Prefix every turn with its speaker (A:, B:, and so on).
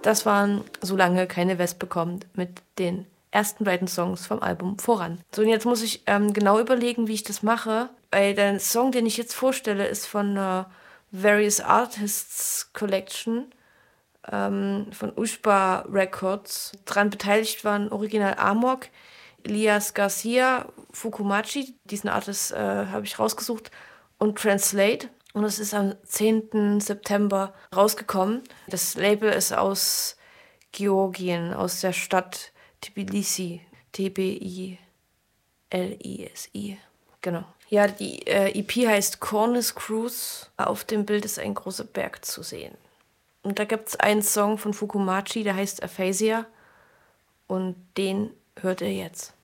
A: Das waren Solange keine Wespe kommt mit den ersten beiden Songs vom Album Voran. So, und jetzt muss ich genau überlegen, wie ich das mache, weil der Song, den ich jetzt vorstelle, ist von Various Artists Collection von Ushba Records. Dran beteiligt waren Original Amok, Elias Garcia, Fukumachi, diesen Artist habe ich rausgesucht, und Translate. Und es ist am 10. September rausgekommen. Das Label ist aus Georgien, aus der Stadt Tbilisi. Tbilisi. Genau. Ja, die EP heißt Cornice Cruise. Auf dem Bild ist ein großer Berg zu sehen. Und da gibt es einen Song von Fukumachi, der heißt Aphasia. Und den hört ihr jetzt.